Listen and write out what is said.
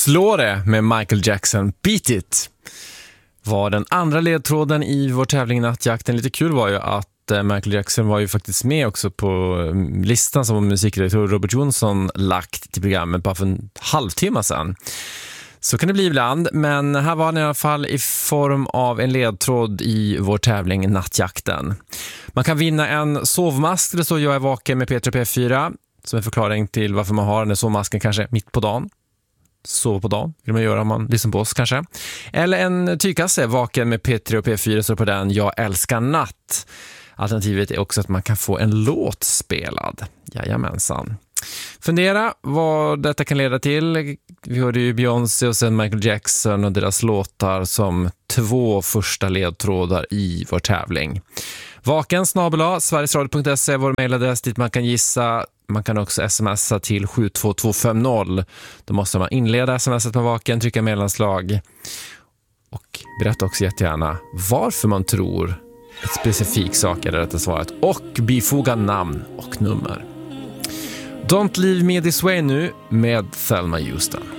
Slå det med Michael Jackson, Beat It var den andra ledtråden i vår tävling Nattjakten. Lite kul var ju att Michael Jackson var ju faktiskt med också på listan som musikredaktör Robert Jonsson lagt till programmet bara för en halvtimme sedan. Så kan det bli ibland, men här var den i alla fall i form av en ledtråd i vår tävling Nattjakten. Man kan vinna en sovmask, det står Jag är vaken med P3 P4, som en förklaring till varför man har den sovmasken kanske mitt på dagen. Sova på dagen vill man göra om man lyssnar på oss kanske. Eller en tygkasse, Vaken med P3 och P4, så på den Jag älskar natt. Alternativet är också att man kan få en låt spelad. Jajamensan. Fundera vad detta kan leda till. Vi hörde ju Beyoncé och sen Michael Jackson och deras låtar som 2 första ledtrådar i vår tävling. vaken@sverigesradio.se är vår mejladress dit man kan gissa. Man kan också smsa till 72250. Då måste man inleda sms:et med Vaken, trycka mellanslag och berätta också jättegärna varför man tror ett specifik sak är det rätta svaret och bifoga namn och nummer. Don't Leave Me This Way nu med Thelma Houston.